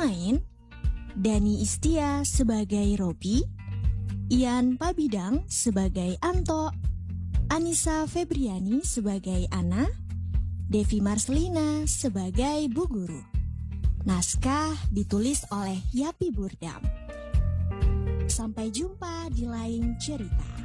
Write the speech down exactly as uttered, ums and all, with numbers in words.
pemain, Dani Istia sebagai Robi, Ian Pabidang sebagai Anto, Anissa Febriani sebagai Ana, Devi Marcelina sebagai Bu Guru. Naskah ditulis oleh Yapi Burdam. Sampai jumpa di lain cerita.